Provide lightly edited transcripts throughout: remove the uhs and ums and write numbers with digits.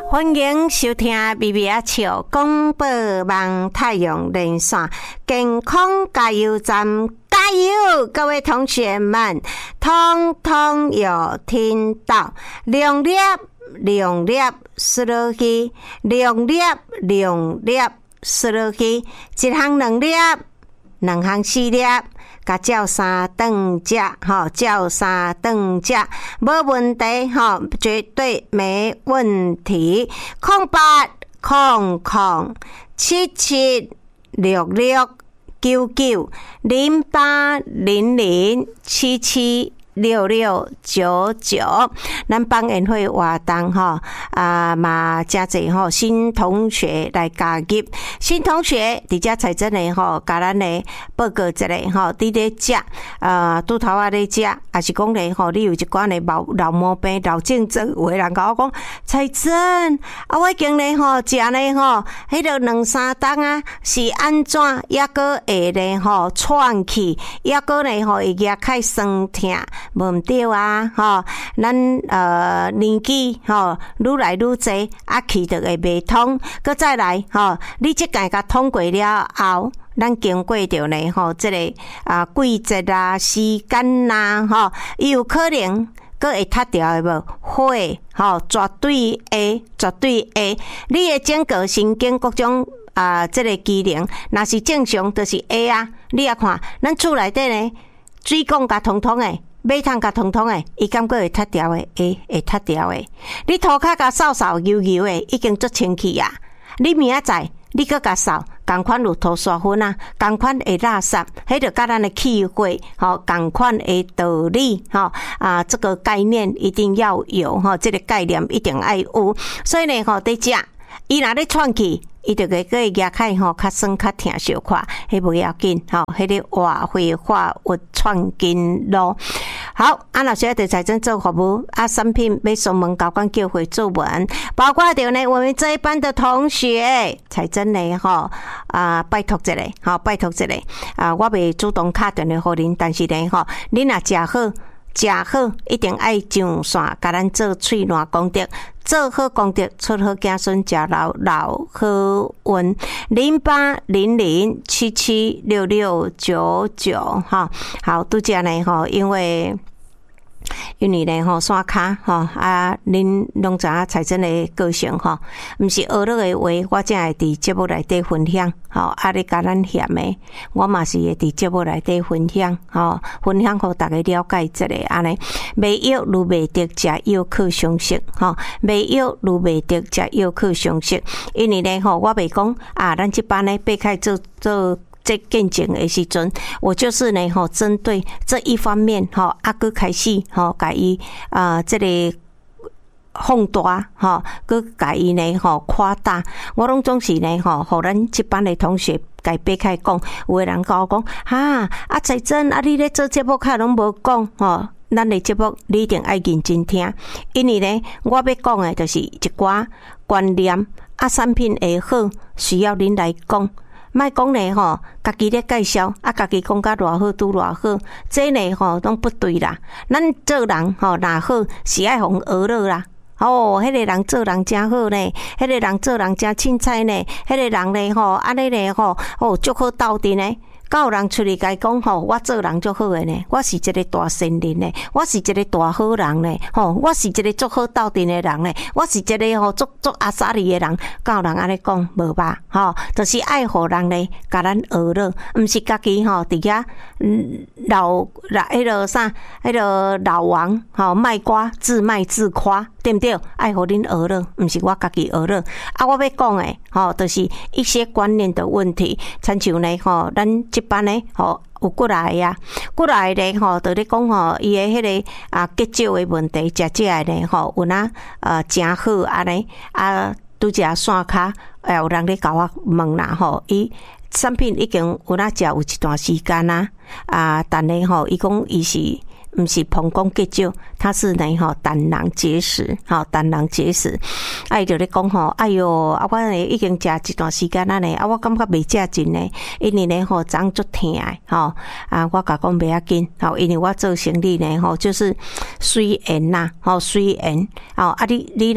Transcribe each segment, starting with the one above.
欢迎收听微微啊笑广播网太阳连线健康加油站，加油！各位同学们，通通有听到，量粒量粒输落去，量粒量粒输落去，一项两粒，两项四粒。甲照三顿食，照三顿食，无问题，绝对没问题。0800776699，咱帮宴会活动嘛真侪新同学来加入，新同学伫遮才真诶甲咱诶报告一下你咧食拄头仔咧食，还是讲咧你有一寡咧老毛病、老症状，有诶人甲我讲才真我已经咧食咧迄个两三顿啊，是安怎抑个会咧喘气，抑个咧会牙开酸痛。无对啊，咱年纪愈来愈济，气就会袂通，搁再来你即间甲通过了后，咱经过着呢即个季节啊、时间啊，伊有可能搁会塌掉诶无？会绝对会，绝对会。你诶整个神经各种即个机能，若是正常，就是会啊。你也看，咱厝内底呢，水管甲通通诶。马桶甲通通诶，伊感觉会塌掉诶，会塌掉诶。你涂骹甲扫扫油油诶，已经足清气啊。你明仔载你搁甲扫，同款有涂刷粉啊，同款会垃圾，迄就甲咱诶气味同款诶道理这个概念一定要有这个概念一定要有。所以呢伫食，伊若咧喘气。伊就个牙开较酸较疼小块，迄无要紧迄个活挥化物创筋咯。好，老师对财政做服务产品要上门交管叫回作文，包括着呢我们这一班的同学，财政呢拜托一下拜托一下我袂主动打电话互恁，但是呢恁若食好一定爱上线，甲咱做喙烂功德。做好功德，出好子孙，食老好运。0800776699好，拄则呢因为呢山骹恁拢知影财政的个性毋是学乐的话，我才会伫节目内底分享你甲咱嫌的，我嘛是会伫节目内底分享分享互大家了解一下安尼。未药如未得，食药可伤色未药如未得，食药可伤色。因为呢我袂讲咱这班呢要开做在见证的时阵，我就是呢针对这一方面搁开始甲伊这个放大搁甲伊呢夸大，我拢总是呢互咱这班的同学甲伊擘开讲，有的人甲我讲财政你咧做节目较拢无讲咱的节目你一定爱认真听，因为呢我要讲的就是一寡观念产品会好，需要恁来讲。莫讲呢家己咧介绍家己讲甲偌好拄偌好，这呢拢不对啦。咱做人若好是爱互学乐啦。迄个人做人真好呢，迄个人做人真凊彩呢，迄个人呢安尼呢足好斗阵呢。甲有人出来甲伊讲我做人足好诶呢，我是一个大善人呢，我是一个大好人呢，我是一个足好斗阵诶人呢，我是一个足阿萨里诶人，甲有人安尼讲无吧？就是爱互人呢，甲咱学乐，毋是家己伫遐迄个啥，迄个老王卖瓜自卖自夸，对不对？爱互恁学乐，毋是我家己学乐。我要讲诶，就是一些观念的问题，亲像呢咱这班呢有过来呀，过来咧就咧讲伊诶迄个结石诶问题，食的呢有哪真好安尼拄则线骹有人咧甲我问啦伊产品已经有哪食有一段时间但呢伊讲伊是毋是膀胱结石，它是呢胆囊结石胆囊结石。伊就咧讲哎哟我呢已经食一段时间呢我感觉袂食真呢，因为呢长足疼我甲讲袂要紧因为我做生理呢就是随缘啦随缘你若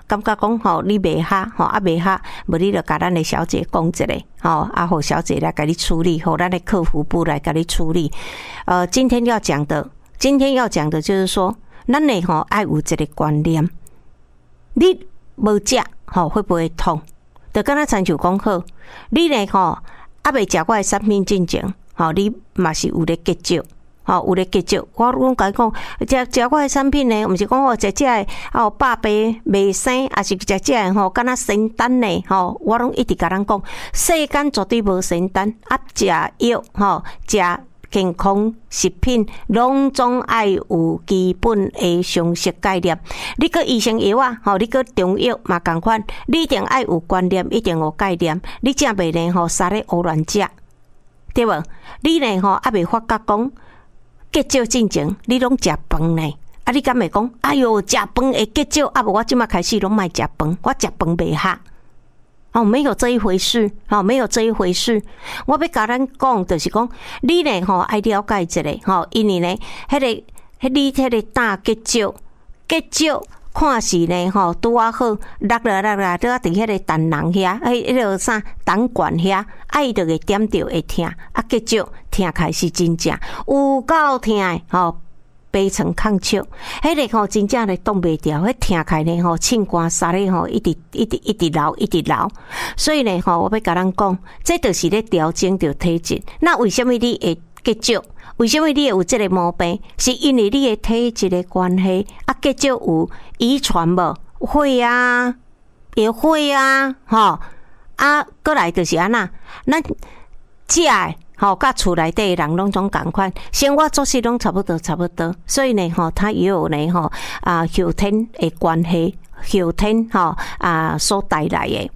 感觉讲吼，你袂哈吼，啊袂哈，无你就甲咱的小姐讲一下吼，啊，互小姐来甲你处理，互咱的客服部来甲你处理。今天要讲的就是说，咱呢吼爱有一个观念，你无食吼会不会痛？就敢若亲像讲好，你呢吼还未食我的产品进前，吼你嘛是有咧结石。吼，有咧结石，我甲你讲，食我的产品呢，毋是讲食的百倍袂生，还是食的吼，敢若仙丹呢？吼，我拢一直甲咱讲，世间绝对无仙丹，啊，食药吼，食健康食品，拢总爱有基本的常识概念。你个医生药啊，吼，你个中药嘛共款，你一定爱有观念，一定有概念，你才袂呢吼，杀咧胡乱食，对无？你呢吼，还袂发觉讲。结石进前，你拢食饭呢？啊，你敢会讲？哎哟，食饭会结石，啊无我即马开始拢莫食饭，我食饭袂合。哦，没有这一回事，哦，没有这一回事。我要甲咱讲，就是讲，你呢吼爱了解一下，吼，因为呢，你迄个大结石，看是呢吼拄啊好，落拄啊伫迄个胆囊遐，迄个啥胆管遐，伊就会点着会痛，啊结石痛开始真正有够痛的吼，悲惨抗笑，迄个吼真正咧挡袂掉，迄痛开呢吼，凊汗沙咧吼，一直流，所以呢吼，我要甲咱讲，这就是咧调整着体质。那为什么你会结石？为什么你会有这个毛病？是因为你的体质的关系。啊，结石有遗传无？会啊，也会啊，吼。啊，过来就是安那，咱食的吼，甲厝内底的人拢总共款，生活作息拢差不多。所以呢，吼，它也有呢，吼后天的关系，后天吼所带来的。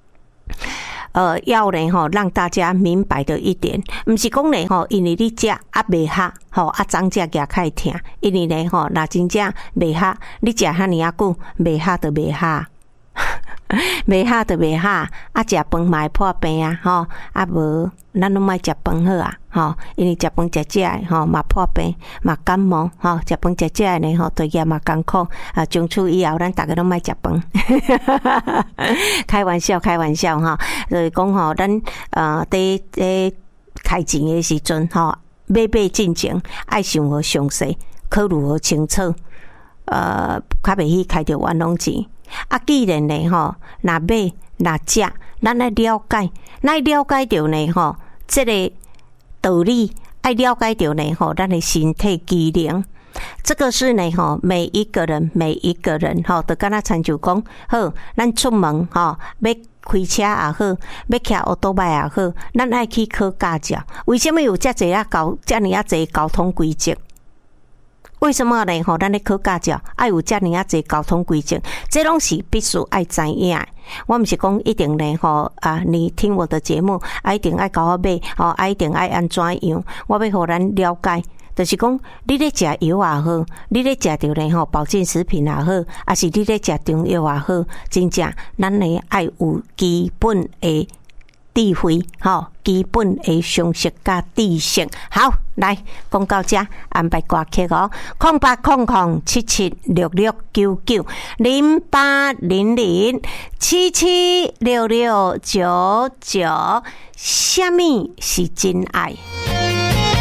要呢吼，让大家明白的一点，毋是讲呢吼，因为你食啊袂合，吼啊长食也较会痛，因为呢吼，若真正袂合，你食遐尔啊久，袂合就袂合，袂合就袂合，啊食饭嘛会破病啊，吼啊无咱拢莫食饭好啊，吼，因为食饭食的吼嘛破病，嘛感冒，吼食饭食的呢吼，对业嘛艰苦啊，从此以后咱大家拢莫食饭，开玩笑哈，就是讲吼，咱伫开钱的时阵吼，买进前爱想好详细，考虑好清楚，较袂去开着冤枉钱。啊，既然呢吼，若买若食，咱爱了解，咱了解着呢吼，这个道理爱了解着呢吼，咱的身体机能，这个是呢吼，每一个人吼，就敢若亲像讲，好，咱出门吼，要开车也好，要骑奥多麦也好，咱爱去考驾照。为什么有遮尔啊侪交通规则？为什么呢？吼，咱咧考驾照，爱有遮尔啊侪交通规则，这拢是必须爱知影的。我毋是讲一定呢，吼你听我的节目，一定爱甲我买，一定爱安怎样？我要互咱了解，就是讲你咧食药也好，你咧食着呢吼保健食品也好，还是你咧食中药也好，真正咱呢爱有基本的智慧，吼，基本的常识甲知识。好，来讲到这，安排歌曲哦，0800776699，0800776699，什么是真爱？